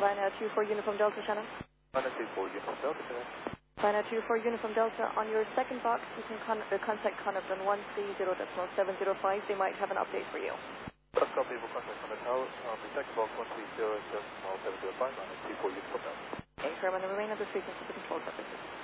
Liner 24 Uniform Delta, Shannon. Liner 24 Uniform Delta, Shannon. Liner 24 Uniform Delta, on your second box, you can contact Connaught on 130.705. They might have an update for you. That's copy, we'll contact Connaught House on the second box, 130.705, Liner 24 Uniform Delta. Okay, firm, and remain on the frequency for control purposes.